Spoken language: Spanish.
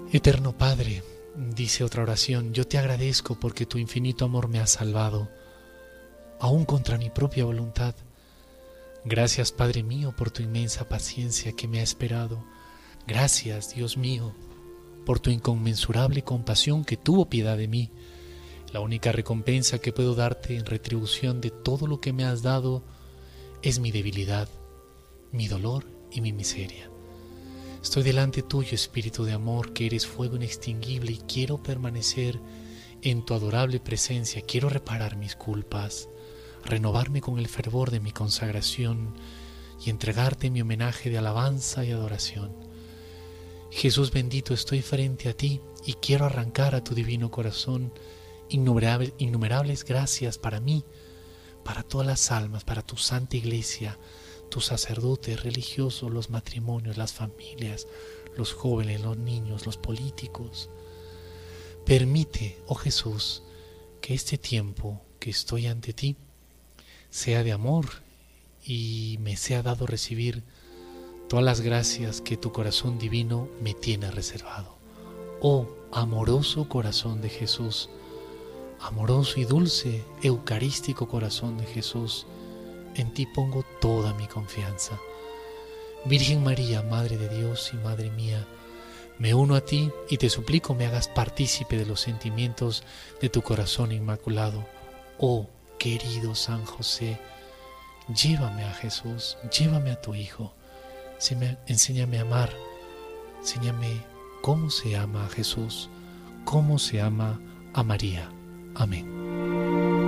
Eterno Padre, dice otra oración, yo te agradezco porque tu infinito amor me ha salvado, aún contra mi propia voluntad. Gracias, Padre mío, por tu inmensa paciencia que me ha esperado. Gracias, Dios mío, por tu inconmensurable compasión que tuvo piedad de mí. La única recompensa que puedo darte en retribución de todo lo que me has dado es mi debilidad, mi dolor y mi miseria. Estoy delante tuyo, Espíritu de amor, que eres fuego inextinguible, y quiero permanecer en tu adorable presencia. Quiero reparar mis culpas, renovarme con el fervor de mi consagración y entregarte mi homenaje de alabanza y adoración. Jesús bendito, estoy frente a ti y quiero arrancar a tu divino corazón innumerables gracias para mí, para todas las almas, para tu santa iglesia, tus sacerdotes religiosos, los matrimonios, las familias, los jóvenes, los niños, los políticos. Permite, oh Jesús, que este tiempo que estoy ante ti sea de amor y me sea dado recibir todas las gracias que tu corazón divino me tiene reservado. Oh amoroso corazón de Jesús, amoroso y dulce eucarístico corazón de Jesús, en ti pongo toda mi confianza. Virgen María, Madre de Dios y Madre mía, me uno a ti y te suplico me hagas partícipe de los sentimientos de tu corazón inmaculado. Oh querido San José, llévame a Jesús, llévame a tu Hijo. Enséñame a amar, enséñame cómo se ama a Jesús, cómo se ama a María. Amén.